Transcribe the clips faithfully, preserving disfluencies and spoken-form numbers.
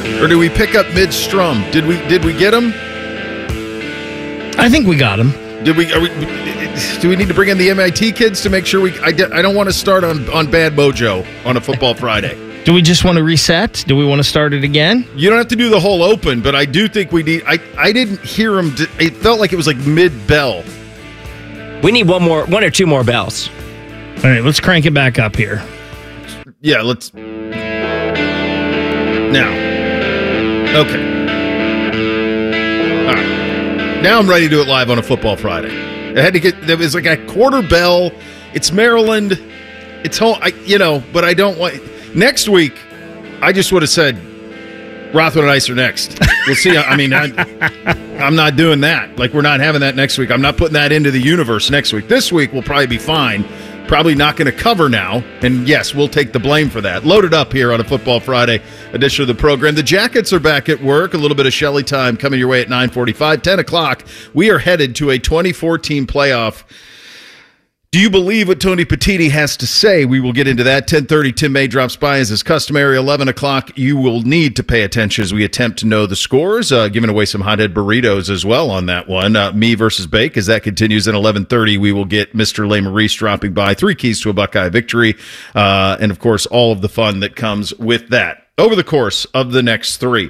Or do we pick up mid-strum? Did we did we get him? I think we got him. Did we, are we? Do we need to bring in the M I T kids to make sure we? I, I don't want to start on, on Bad Mojo on a Football Friday. Do we just want to reset? Do we want to start it again? You don't have to do the whole open, but I do think we need. I I didn't hear him. It felt like it was like mid-bell. We need one more, one or two more bells. All right, let's crank it back up here. Yeah, let's. Now. Okay. All right. Now I'm ready to do it live on a Football Friday. I had to get. There was like a quarter bell. It's Maryland. It's home. I, you know, but I don't want. Next week, I just would have said, Rothman and Ice are next. We'll see. I mean, I, I'm not doing that. Like, we're not having that next week. I'm not putting that into the universe next week. This week, we'll probably be fine. Probably not going to cover now. And, yes, we'll take the blame for that. Loaded up here on a Football Friday edition of the program. The Jackets are back at work. A little bit of Shelley time coming your way at nine forty-five. ten o'clock, we are headed to a twenty-four team playoff. Do you believe what Tony Petitti has to say? We will get into that. ten thirty, Tim May drops by as is customary. eleven o'clock, you will need to pay attention as we attempt to know the scores. Uh, giving away some hothead burritos as well on that one. Uh, me versus Bake, as that continues at eleven thirty, we will get Mister LeMaurice dropping by. Three keys to a Buckeye victory. Uh, and, of course, all of the fun that comes with that. Over the course of the next three.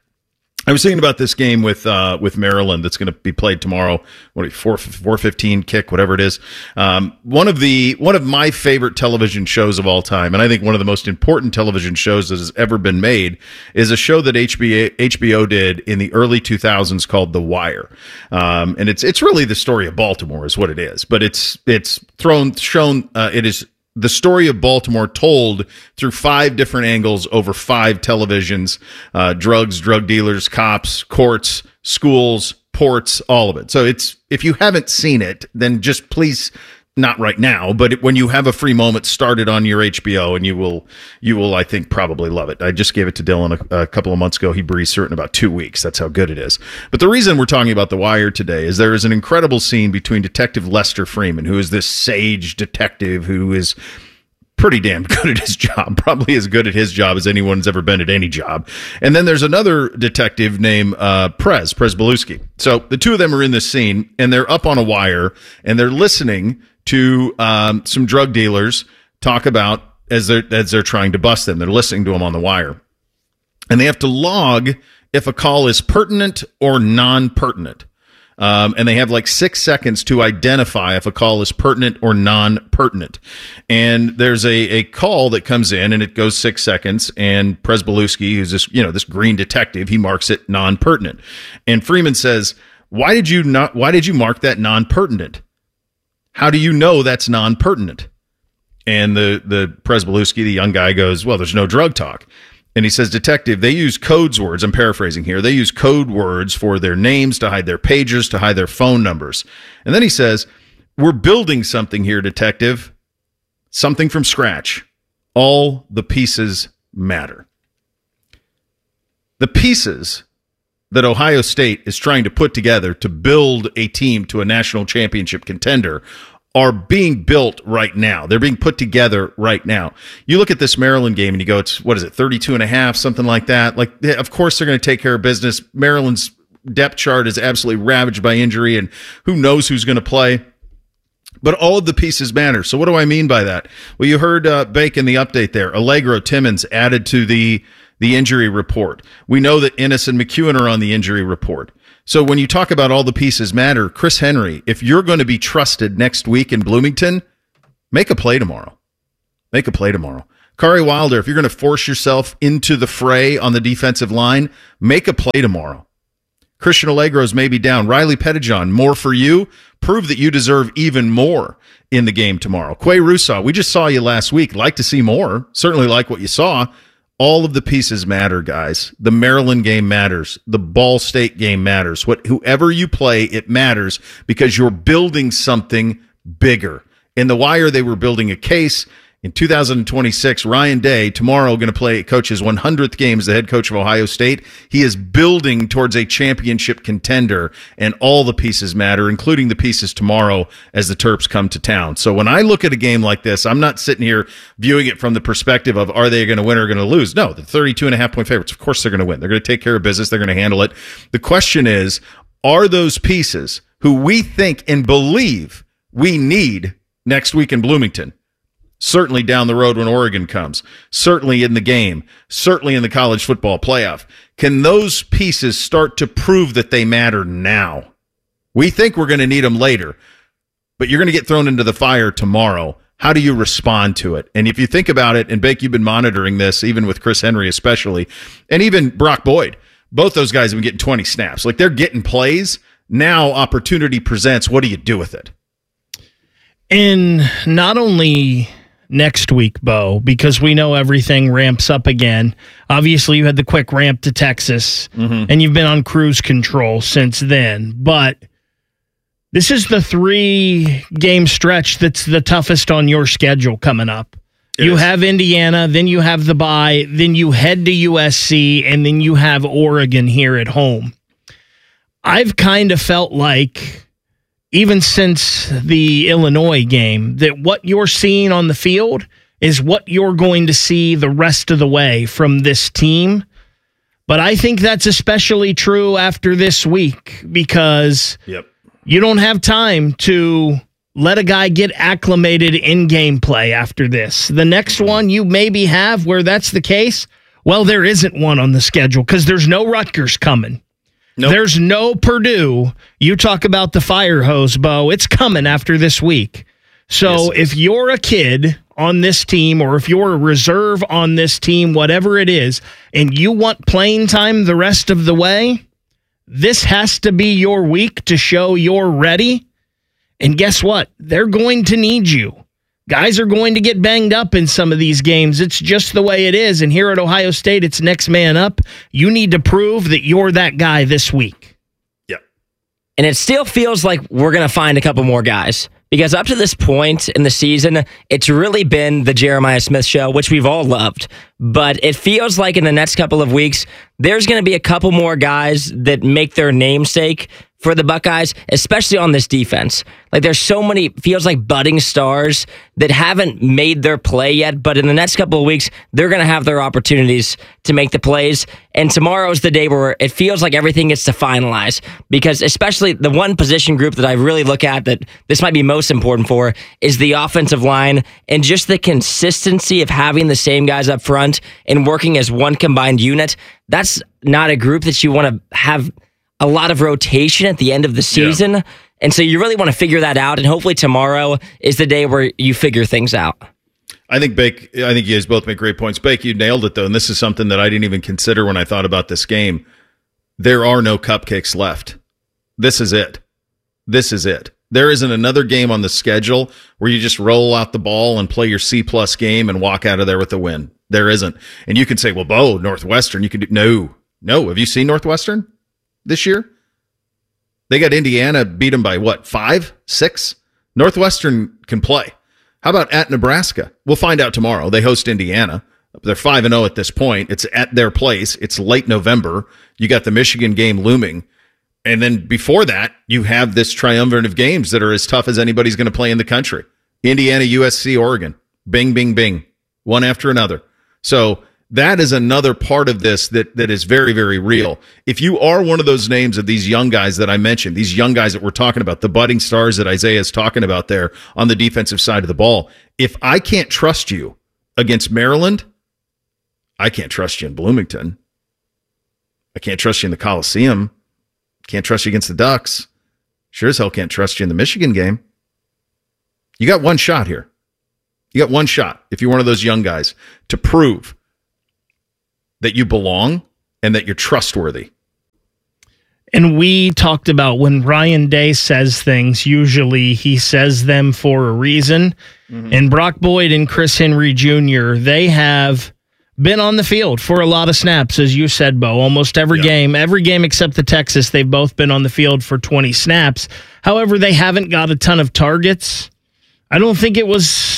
I was thinking about this game with uh, with Maryland that's going to be played tomorrow. What are you, four four fifteen kick, whatever it is. Um, one of the one of my favorite television shows of all time, and I think one of the most important television shows that has ever been made, is a show that H B O, H B O did in the early two thousands called The Wire. Um, and it's it's really the story of Baltimore, is what it is. But it's it's thrown shown. Uh, it is. The story of Baltimore told through five different angles over five televisions, uh, drugs, drug dealers, cops, courts, schools, ports, all of it. So it's, if you haven't seen it, then just please, not right now, but it, when you have a free moment, start it on your H B O and you will, you will, I think, probably love it. I just gave it to Dylan a, a couple of months ago. He breathed certain about two weeks. That's how good it is. But the reason we're talking about The Wire today is there is an incredible scene between Detective Lester Freeman, who is this sage detective who is pretty damn good at his job, probably as good at his job as anyone's ever been at any job. And then there's another detective named uh, Prez, Prez Belusky. So the two of them are in this scene, and they're up on a wire, and they're listening to um, some drug dealers talk about as they're as they're trying to bust them. They're listening to them on the wire, and they have to log if a call is pertinent or non-pertinent. Um, and they have like six seconds to identify if a call is pertinent or non-pertinent. And there's a, a call that comes in, and it goes six seconds. And Prez Belusky, who's this, you know, this green detective, he marks it non-pertinent. And Freeman says, "Why did you not? Why did you mark that non-pertinent? How do you know that's non-pertinent?" And the the Prez Belusky, the young guy, goes, "Well, there's no drug talk." And he says, "Detective, they use codes words." I'm paraphrasing here. They use code words for their names, to hide their pagers, to hide their phone numbers. And then he says, "We're building something here, detective. Something from scratch. All the pieces matter." The pieces that Ohio State is trying to put together to build a team to a national championship contender are being built right now. They're being put together right now. You look at this Maryland game and you go, it's, what is it, thirty-two and a half, something like that. Like, of course they're going to take care of business. Maryland's depth chart is absolutely ravaged by injury, and who knows who's going to play. But all of the pieces matter. So what do I mean by that? Well, you heard uh, Bacon, the update there. Allegro, Timmons added to the, the injury report. We know that Ennis and McEwen are on the injury report. So when you talk about all the pieces matter, Chris Henry, if you're going to be trusted next week in Bloomington, make a play tomorrow. Make a play tomorrow. Kari Wilder, if you're going to force yourself into the fray on the defensive line, make a play tomorrow. Christian Allegro's maybe down. Riley Pettijohn, more for you. Prove that you deserve even more in the game tomorrow. Quay Russaw, we just saw you last week. Like to see more. Certainly like what you saw. All of the pieces matter, guys. The Maryland game matters. The Ball State game matters. What, whoever you play, it matters because you're building something bigger. In The Wire, they were building a case. In two thousand twenty-six, Ryan Day, tomorrow, going to play coach his one hundredth game as the head coach of Ohio State. He is building towards a championship contender, and all the pieces matter, including the pieces tomorrow as the Terps come to town. So when I look at a game like this, I'm not sitting here viewing it from the perspective of are they going to win or going to lose? No, the thirty-two and a half point favorites, of course they're going to win. They're going to take care of business. They're going to handle it. The question is, are those pieces who we think and believe we need next week in Bloomington, certainly down the road when Oregon comes, certainly in the game, certainly in the college football playoff, can those pieces start to prove that they matter now? We think we're going to need them later, but you're going to get thrown into the fire tomorrow. How do you respond to it? And if you think about it, and Bake, you've been monitoring this, even with Chris Henry especially, and even Brock Boyd, both those guys have been getting twenty snaps. Like, they're getting plays. Now opportunity presents. What do you do with it? And not only next week, Bo, because we know everything ramps up again. Obviously, you had the quick ramp to Texas, mm-hmm. and you've been on cruise control since then. But this is the three-game stretch that's the toughest on your schedule coming up. It you is. have Indiana, then you have the bye, then you head to U S C, and then you have Oregon here at home. I've kind of felt like, even since the Illinois game, that what you're seeing on the field is what you're going to see the rest of the way from this team. But I think that's especially true after this week, because yep. you don't have time to let a guy get acclimated in gameplay after this. The next one you maybe have where that's the case, well, there isn't one on the schedule because there's no Rutgers coming. Nope. There's no Purdue. You talk about the fire hose, Bo. It's coming after this week. So yes, if you're a kid on this team, or if you're a reserve on this team, whatever it is, and you want playing time the rest of the way, this has to be your week to show you're ready. And guess what? They're going to need you. Guys are going to get banged up in some of these games. It's just the way it is. And here at Ohio State, it's next man up. You need to prove that you're that guy this week. Yep. And it still feels like we're going to find a couple more guys. Because up to this point in the season, it's really been the Jeremiah Smith show, which we've all loved. But it feels like in the next couple of weeks, there's going to be a couple more guys that make their namesake for the Buckeyes, especially on this defense. Like, there's so many, feels like budding stars that haven't made their play yet, but in the next couple of weeks, they're going to have their opportunities to make the plays. And tomorrow's the day where it feels like everything gets to finalize, because especially the one position group that I really look at that this might be most important for is the offensive line, and just the consistency of having the same guys up front and working as one combined unit. That's not a group that you want to have a lot of rotation at the end of the season. Yeah. And so you really want to figure that out. And hopefully tomorrow is the day where you figure things out. I think Bake, I think you guys both make great points. Bake, you nailed it though. And this is something that I didn't even consider when I thought about this game. There are no cupcakes left. This is it. This is it. There isn't another game on the schedule where you just roll out the ball and play your C plus game and walk out of there with a win. There isn't. And you can say, well, Bo, Northwestern, you can do, no, no. Have you seen Northwestern this year? They got Indiana, beat them by what, five, six? Northwestern can play. How about at Nebraska? We'll find out tomorrow. They host Indiana. They're five and oh at this point. It's at their place. It's late November. You got the Michigan game looming. And then before that, you have this triumvirate of games that are as tough as anybody's going to play in the country. Indiana, U S C, Oregon. Bing, bing, bing. One after another. So that is another part of this that, that is very, very real. If you are one of those names of these young guys that I mentioned, these young guys that we're talking about, the budding stars that Isaiah is talking about there on the defensive side of the ball, if I can't trust you against Maryland, I can't trust you in Bloomington. I can't trust you in the Coliseum. Can't trust you against the Ducks. Sure as hell can't trust you in the Michigan game. You got one shot here. You got one shot, if you're one of those young guys, to prove that you belong and that you're trustworthy. And we talked about when Ryan Day says things, usually he says them for a reason. Mm-hmm. And Brock Boyd and Chris Henry Junior, they have been on the field for a lot of snaps, as you said, Bo. Almost every yeah. game, every game except the Texas, they've both been on the field for twenty snaps. However, they haven't got a ton of targets. I don't think it was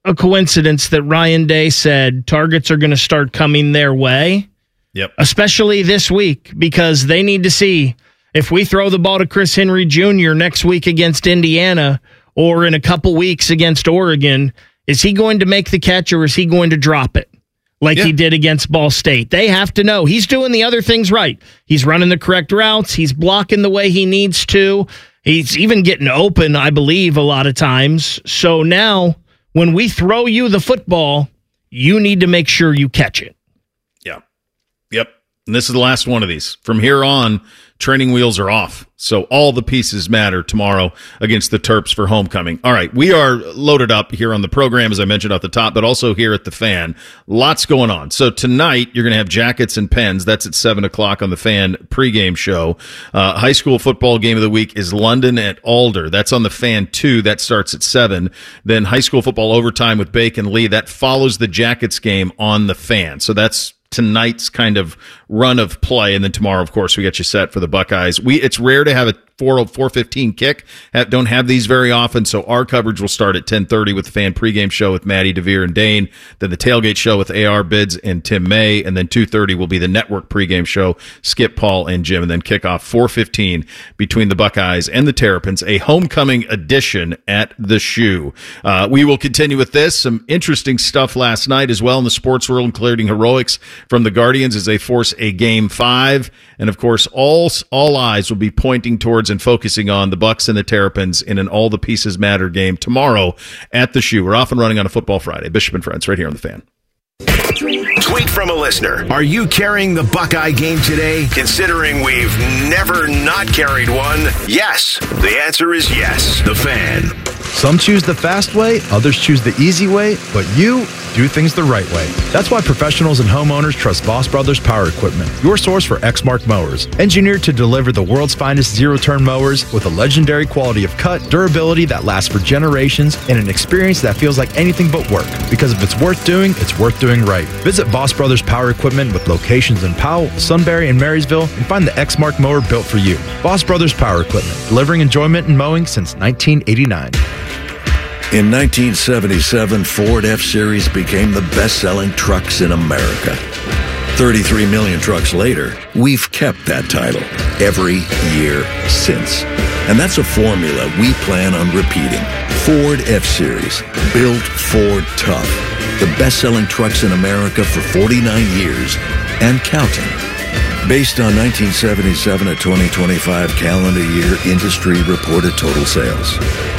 a coincidence that Ryan Day said targets are going to start coming their way. Yep. Especially this week, because they need to see if we throw the ball to Chris Henry Junior next week against Indiana or in a couple weeks against Oregon, is he going to make the catch or is he going to drop it like yeah. he did against Ball State? They have to know. He's doing the other things right. He's running the correct routes. He's blocking the way he needs to. He's even getting open, I believe, a lot of times. So now, when we throw you the football, you need to make sure you catch it. Yeah. Yep. And this is the last one of these. From here on, training wheels are off. So all the pieces matter tomorrow against the Terps for homecoming. All right, we are loaded up here on the program, as I mentioned at the top, but also here at the Fan. Lots going on. So tonight, you're going to have Jackets and Pens. That's at seven o'clock on the Fan pregame show. Uh, high school football game of the week is London at Alder. That's on the Fan two. That starts at seven. Then high school football overtime with Bacon Lee. That follows the Jackets game on the Fan. So that's tonight's kind of run of play, and then tomorrow, of course, we get you set for the Buckeyes. We it's rare to have a four fifteen kick. Have, don't have these very often, so our coverage will start at ten thirty with the Fan pregame show with Maddie DeVere and Dane, then the tailgate show with A R Bids and Tim May, and then two thirty will be the network pregame show, Skip, Paul, and Jim, and then kickoff four fifteen between the Buckeyes and the Terrapins, a homecoming edition at the Shoe. Uh, we will continue with this. Some interesting stuff last night as well in the sports world, including heroics from the Guardians as they force a game five, and of course, all all eyes will be pointing towards and focusing on the Bucks and the Terrapins in an all the pieces matter game tomorrow at the Shoe. We're off and running on a Football Friday. Bishop and Friends right here on the Fan. Tweet from a listener. Are you carrying the Buckeye game today? Considering we've never not carried one, yes. The answer is yes. The Fan. Some choose the fast way, others choose the easy way, but you do things the right way. That's why professionals and homeowners trust Voss Brothers Power Equipment, your source for Exmark mowers. Engineered to deliver the world's finest zero-turn mowers with a legendary quality of cut, durability that lasts for generations, and an experience that feels like anything but work. Because if it's worth doing, it's worth doing right. Visit Voss Brothers Power Equipment with locations in Powell, Sunbury, and Marysville, and find the Exmark mower built for you. Voss Brothers Power Equipment, delivering enjoyment in mowing since nineteen eighty-nine. In nineteen seventy-seven, Ford F-Series became the best-selling trucks in America. thirty-three million trucks later, we've kept that title every year since. And that's a formula we plan on repeating. Ford F-Series, built Ford tough. The best-selling trucks in America for forty-nine years and counting. Based on nineteen seventy-seven to twenty twenty-five calendar year industry reported total sales.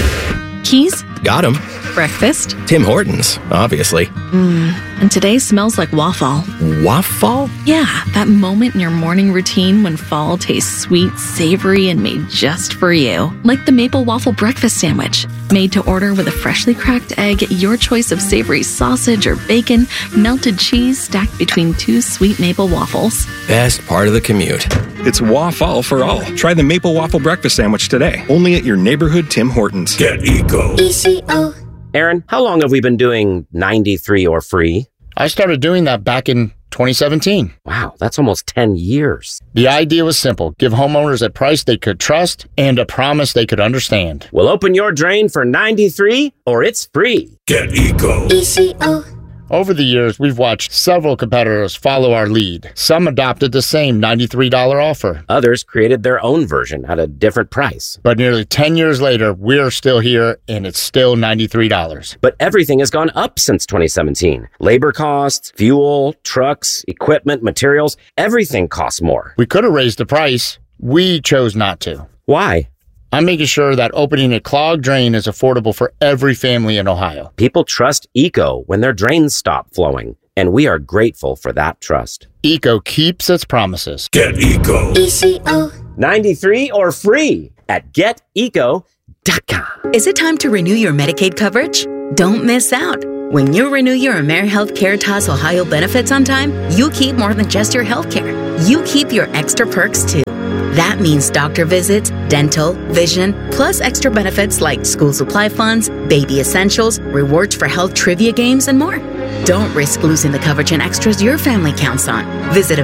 Keys? Got 'em. Breakfast? Tim Hortons, obviously. Mmm, and today smells like waffle. Waffle? Yeah, that moment in your morning routine when fall tastes sweet, savory, and made just for you. Like the Maple Waffle Breakfast Sandwich. Made to order with a freshly cracked egg, your choice of savory sausage or bacon, melted cheese stacked between two sweet maple waffles. Best part of the commute. It's waffle for all. Try the Maple Waffle Breakfast Sandwich today. Only at your neighborhood Tim Hortons. Get Eco. E C O. Aaron, how long have we been doing ninety-three or free? I started doing that back in twenty seventeen. Wow, that's almost ten years. The idea was simple. Give homeowners a price they could trust and a promise they could understand. Well, open your drain for ninety-three or it's free. Get Eco. E C O. Over the years, we've watched several competitors follow our lead. Some adopted the same ninety-three dollars offer. Others created their own version at a different price. But nearly ten years later, we're still here, and it's still ninety-three dollars. But everything has gone up since twenty seventeen. Labor costs, fuel, trucks, equipment, materials, everything costs more. We could have raised the price. We chose not to. Why? I'm making sure that opening a clogged drain is affordable for every family in Ohio. People trust Eco when their drains stop flowing, and we are grateful for that trust. Eco keeps its promises. Get Eco. E C O. ninety-three or free at get eco dot com. Is it time to renew your Medicaid coverage? Don't miss out. When you renew your AmeriHealth Caritas Ohio benefits on time, you keep more than just your health care. You keep your extra perks too. That means doctor visits, dental, vision, plus extra benefits like school supply funds, baby essentials, rewards for health trivia games, and more. Don't risk losing the coverage and extras your family counts on. Visit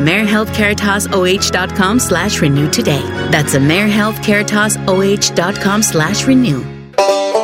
AmeriHealthCaritasOH.com slash renew today. That's AmeriHealthCaritasOH.com slash renew.